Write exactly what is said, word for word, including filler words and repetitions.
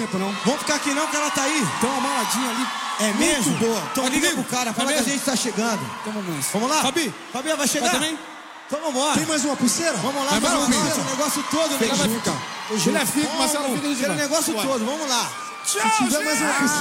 tempo, não. Vamos ficar aqui não, que ela tá aí. Tem uma maladinha ali. É mesmo? Muito boa. Então liga pro cara, fala É que a mesmo? gente tá chegando. Então vamos. Vamos lá? Fabi, Fabi, vai chegar? vai também? Então vambora. Tem mais uma pulseira? Vamos lá, Vai, vai, vamos vai, lá. vai. Esse negócio todo, né? Ela vai ficar. Ele é fico, Marcelo fica de Aquele negócio Vai. todo, vamos lá. Se tiver mais uma pulseira.